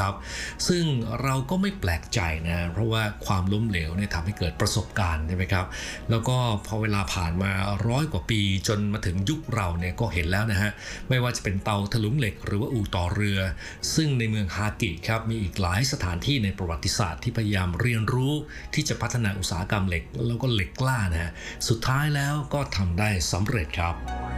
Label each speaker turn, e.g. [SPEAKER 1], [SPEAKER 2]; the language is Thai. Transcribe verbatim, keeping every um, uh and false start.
[SPEAKER 1] ครับซึ่งเราก็ไม่แปลกใจนะเพราะว่าความล้มเหลวเนี่ยทำให้เกิดประสบการณ์ใช่ไหมครับแล้วก็พอเวลาผ่านมาร้อยกว่าปีจนมาถึงยุคเราเนี่ยก็เห็นแล้วนะฮะไม่ว่าจะเป็นเตาถลุงเหล็กหรือว่าอู่ต่อเรือซึ่งในเมืองฮากิครับมีอีกหลายสถานที่ในประวัติศาสตร์ที่พยายามเรียนรู้ที่จะพัฒนาอุตสาหกรรมเหล็กแล้วก็เหล็กกล้านะฮะสุดท้ายแล้วก็ทำได้สำเร็จครับ